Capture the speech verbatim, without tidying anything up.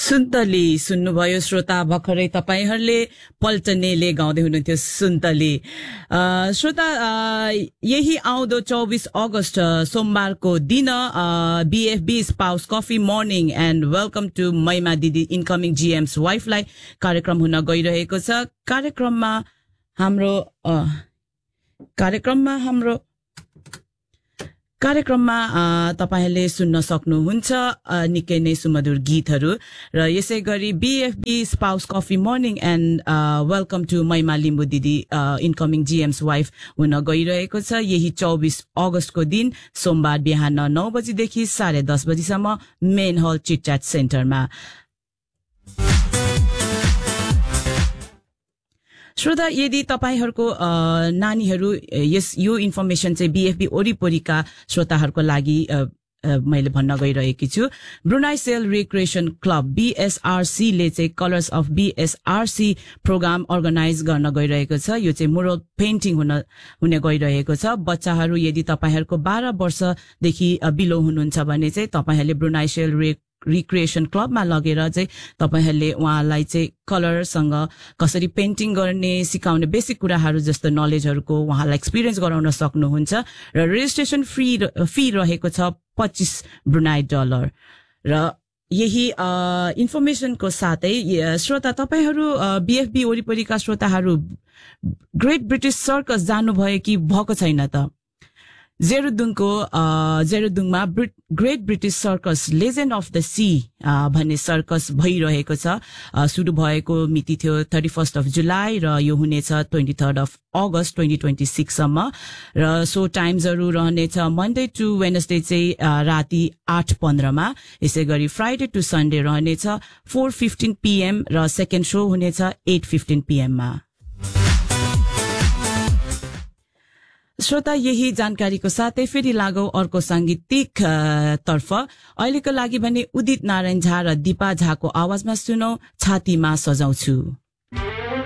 सुन्तली सुन्नुभयो श्रोता भर्खरै तपाईहरुले पल्टनेले गाउँदै हुनुहुन्थ्यो सुन्तली। श्रोता यही आउँदो चौबीस अगस्त सोमबारको दिन बीएफबी spouse coffee morning and welcome to महिमा दिदी इनकमिङ जीएम्स वाइफलाई कार्यक्रम हुन गइरहेको छ। कार्यक्रममा हाम्रो कार्यक्रममा हाम्रो कार्यक्रममा तपाईहरुले सुन्न सक्नुहुन्छ निकै नै सुमधुर गीतहरू र यसै गरी बीएफबी spouse coffee morning and welcome to महिमा लिम्बू दिदी इनकमिङ जीएम्स वाइफ हुन गइरहेको छ। यही चौबीस अगस्तको दिन सोमबार बिहान नौ बजेदेखि साढे दस बजीसम्म मेन हल चिटच्याट सेन्टरमा। श्रोता यदि तपाईहरुको नानीहरु यस यो इन्फर्मेसन चाहिँ बीएफबी वरिपरिका श्रोताहरुको लागि मैले भन्न गइरहेकी छु। ब्रुनाई सेल रिक्रिएसन क्लब बीएसआरसी ले चाहिँ कलर्स अफ बीएसआरसी प्रोग्राम अर्गनाइज गर्न गइरहेको छ। यो चाहिँ मुरल पेन्टिङ हुन हुने गइरहेको छ। बच्चाहरु यदि तपाईहरुको बाह्र वर्षदेखि बिलो हुनुहुन्छ भने चाहिँ तपाईहरुले ब्रुनाई सेल रिक्रिएसन क्लबमा लगेर चाहिँ तपाईहरुले उहाँलाई चाहिँ कलरसँग कसरी पेन्टिङ गर्ने सिकाउने बेसिक कुराहरु जस्तो नलेजहरुको उहाँलाई एक्सपिरियन्स गराउन सक्नुहुन्छ र रेजिस्ट्रेसन फ्री फी रहेको छ पच्चीस ब्रुनाई डलर। र यही इन्फर्मेसनको साथै श्रोता तपाईहरु बीएफबी वरिपरिका श्रोताहरु ग्रेट ब्रिटिश सर्कस जानुभयो कि भएको छैन त? जेरुदुङको जेरुदुङमा great British circus legend of the C भन्ने सर्कस भइरहेको छ। सुरु भएको मिति थियो थर्टी फर्स्ट अफ जुलाई र यो हुनेछ twenty third of August twenty twenty six सम्म र सो टाइम्सहरू रहनेछ मन्डे टु वेडनेसडे चाहिँ राति आठ पन्ध्रमा, यसै गरी फ्राइडे टु सन्डे रहनेछ फोर फिफ्टिन पीएम र सेकेन्ड शो हुनेछ एट फिफ्टिन पीएममा। श्रोता यही जानकारीको साथै फेरि लागौ अर्को सांगीतिक तर्फ। अहिलेको लागि भने उदित नारायण झा र दीपा झाको आवाजमा सुनौ छातीमा सजाउँछु।